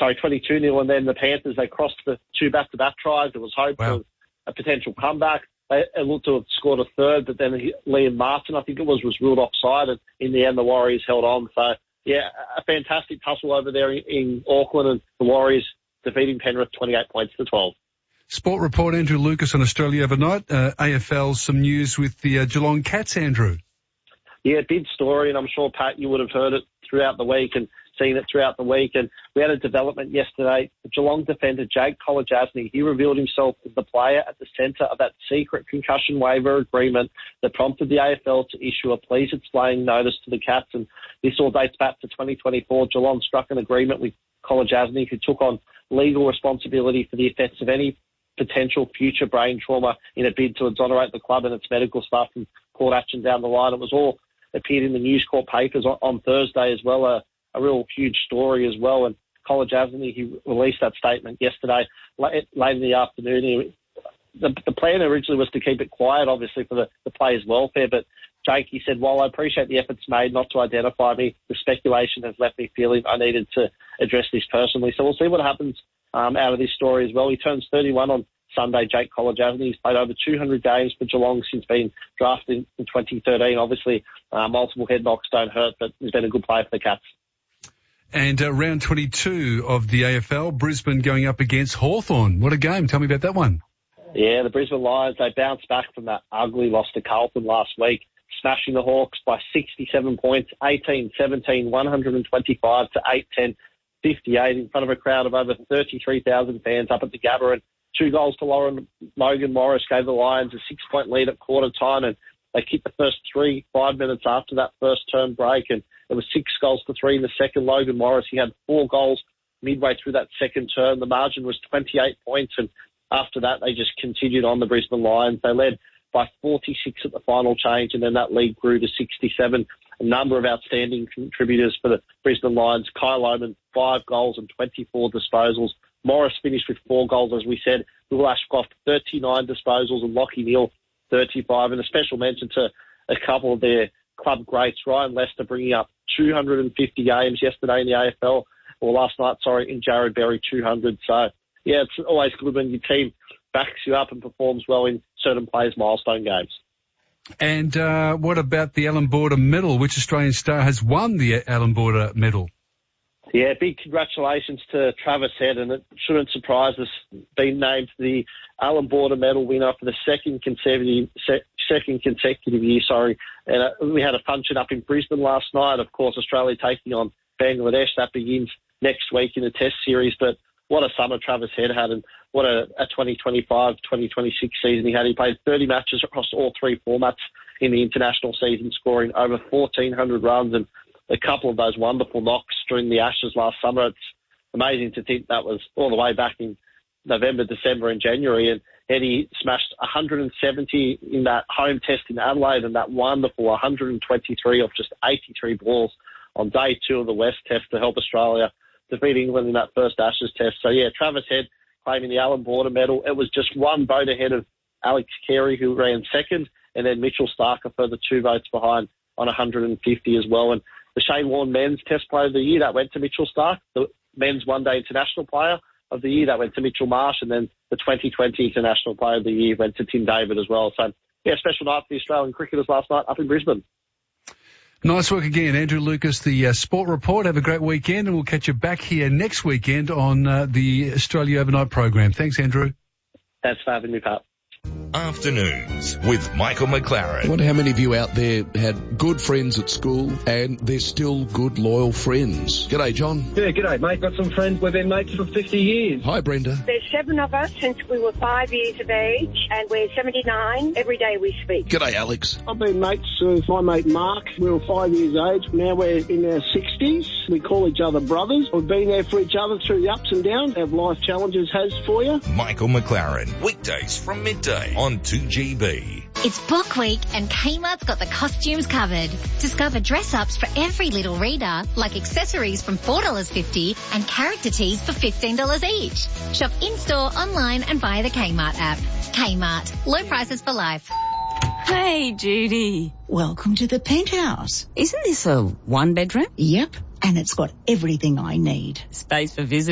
22-0, and then the Panthers, they crossed the 2 back-to-back tries. There was hope for a potential comeback. They looked to have scored a third, but then Liam Martin, I think it was ruled offside, and in the end the Warriors held on. So, yeah, a fantastic tussle over there in Auckland, and the Warriors defeating Penrith 28 points to 12. Sport report, Andrew Lucas on Australia Overnight. AFL, some news with the Geelong Cats, Andrew. Yeah, big story, and I'm sure, Pat, you would have heard it throughout the week and seen it throughout the week. And we had a development yesterday. The Geelong defender, Jake Kolodjasny, he revealed himself as the player at the centre of that secret concussion waiver agreement that prompted the AFL to issue a please explain notice to the Cats. And this all dates back to 2024. Geelong struck an agreement with Kolodjasny, who took on legal responsibility for the effects of any potential future brain trauma in a bid to exonerate the club and its medical staff from court action down the line. It was all appeared in the News Corp papers on Thursday as well, a real huge story as well. And Kolodjasny, he released that statement yesterday, late in the afternoon. The plan originally was to keep it quiet, obviously, for the players' welfare, but Jake, he said, while I appreciate the efforts made not to identify me, the speculation has left me feeling I needed to address this personally. So we'll see what happens out of this story as well. He turns 31 on Sunday, Jake Kolodjasny. He's played over 200 games for Geelong since being drafted in 2013. Obviously, multiple head knocks don't hurt, but he's been a good player for the Cats. And round 22 of the AFL, Brisbane going up against Hawthorn. What a game. Tell me about that one. Yeah, the Brisbane Lions, they bounced back from that ugly loss to Carlton last week, smashing the Hawks by 67 points, 18-17, 125 to 8-10, 58 in front of a crowd of over 33,000 fans up at the Gabba. And 2 goals to Logan Morris gave the Lions a 6-point lead at quarter time, and they kicked the first 5 minutes after that first term break, and it was 6-3 in the second. Logan Morris, he had 4 goals midway through that second term. The margin was 28 points, and after that they just continued on, the Brisbane Lions. They led by 46 at the final change, and then that lead grew to 67. A number of outstanding contributors for the Brisbane Lions. Kyle Oman, 5 goals and 24 disposals. Morris finished with 4 goals, as we said. Will Ashcroft, 39 disposals, and Lachie Neale, 35. And a special mention to a couple of their club greats. Ryan Lester bringing up 250 games yesterday in the AFL, or last night, in Jared Berry, 200. So, yeah, it's always good when your team backs you up and performs well in certain players' milestone games. And what about the Allan Border Medal? Which Australian star has won the Allan Border Medal? Yeah, big congratulations to Travis Head, and it shouldn't surprise us, being named the Allan Border Medal winner for the second consecutive year. And we had a function up in Brisbane last night. Of course, Australia taking on Bangladesh. That begins next week in the Test series. But what a summer Travis Head had, and what a 2025-2026 season he had. He played 30 matches across all 3 formats in the international season, scoring over 1,400 runs and a couple of those wonderful knocks during the Ashes last summer. It's amazing to think that was all the way back in November, December and January. And Eddie smashed 170 in that home test in Adelaide, and that wonderful 123 off just 83 balls on day 2 of the West Test to help Australia defeat England in that first Ashes test. So, yeah, Travis Head claiming the Allan Border Medal. It was just 1 vote ahead of Alex Carey, who ran second, and then Mitchell Starc a further 2 votes behind on 150 as well. And the Shane Warne Men's Test Player of the Year, that went to Mitchell Starc. The Men's One-Day International Player of the Year, that went to Mitchell Marsh. And then the 2020 International Player of the Year went to Tim David as well. So, yeah, special night for the Australian cricketers last night up in Brisbane. Nice work again, Andrew Lucas, the Sport Report. Have a great weekend, and we'll catch you back here next weekend on the Australia Overnight program. Thanks, Andrew. Thanks for having me, Pat. Afternoons with Michael McLaren. I wonder how many of you out there had good friends at school and they're still good, loyal friends. G'day, John. Yeah, g'day, mate. Got some friends. We've been mates for 50 years. Hi, Brenda. There's 7 of us since we were 5 years of age, and we're 79. Every day we speak. G'day, Alex. I've been mates with my mate Mark. We were 5 years age. Now we're in our 60s. We call each other brothers. We've been there for each other through the ups and downs our life challenges has for you. Michael McLaren. Weekdays from midday on 2GB. It's Book Week and Kmart's got the costumes covered. Discover dress-ups for every little reader, like accessories from $4.50 and character tees for $15 each. Shop in-store, online and via the Kmart app. Kmart. Low prices for life. Hey, Judy. Welcome to the penthouse. Isn't this a 1-bedroom? Yep, and it's got everything I need. Space for visitors.